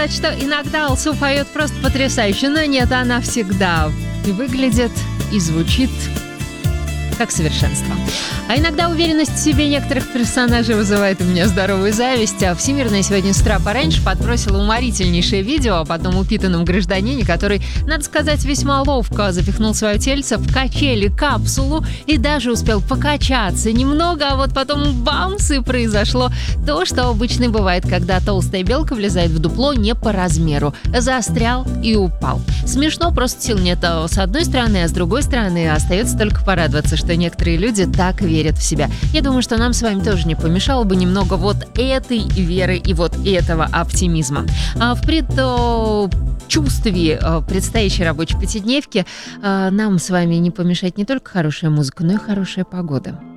Что иногда Алсу поет просто потрясающе, но нет, она всегда и выглядит, и звучит как совершенство. А иногда уверенность в себе некоторых персонажей вызывает у меня здоровую зависть. А Всемирная сегодня с утра пораньше подбросила уморительнейшее видео об одном упитанном гражданине, который, надо сказать, весьма ловко запихнул свое тельце в качели-капсулу и даже успел покачаться немного, а вот потом бамс, и произошло то, что обычно бывает, когда толстая белка влезает в дупло не по размеру. Застрял и упал. Смешно, просто сил нет с одной стороны, а с другой стороны остается только порадоваться, что некоторые люди так верят в себя. Я думаю, что нам с вами тоже не помешало бы немного вот этой веры и вот этого оптимизма. А в предчувствии предстоящей рабочей пятидневки нам с вами не помешает не только хорошая музыка, но и хорошая погода.